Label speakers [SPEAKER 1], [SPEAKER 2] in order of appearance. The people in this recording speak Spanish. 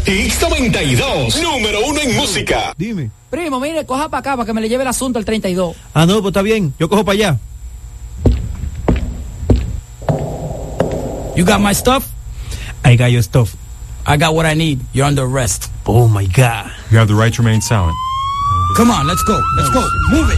[SPEAKER 1] X92, número 1 en música.
[SPEAKER 2] Dime.
[SPEAKER 3] Primo, mire, coja para acá para que me le lleve el asunto al 32.
[SPEAKER 2] Ah, no, pues está bien. Yo cojo para allá.
[SPEAKER 3] You got my stuff?
[SPEAKER 2] I got your stuff.
[SPEAKER 3] I got what I need. You're under arrest.
[SPEAKER 2] Oh, my God.
[SPEAKER 4] You have the right to remain silent.
[SPEAKER 3] Come on, let's go. Let's go. Move it.